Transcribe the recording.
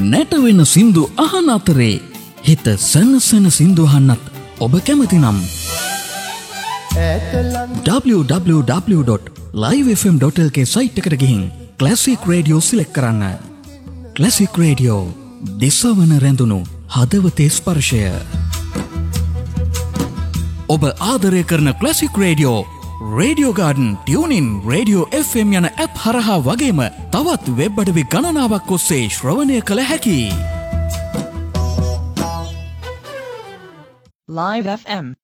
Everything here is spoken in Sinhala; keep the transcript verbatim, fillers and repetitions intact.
නැටවෙන සින්දු අහන අතරේ හිත සනසන සින්දු අහන්නත් ඔබ කැමති නම් w w w dot live f m dot l k site එකට ගිහින් ක්ලාසික් රේඩියෝ සිලෙක්ට් කරන්න. ක්ලාසික් රේඩියෝ දිසවන රැඳුණු හදවතේ ස්පර්ශය. ඔබ ආදරය කරන classic radio radio garden, tuning, radio F M යන ඇප් හරහා වගේම තවත් වෙබ් අඩවි ගණනාවක් ඔස්සේ ශ්‍රවණය කළ හැකි. Live F M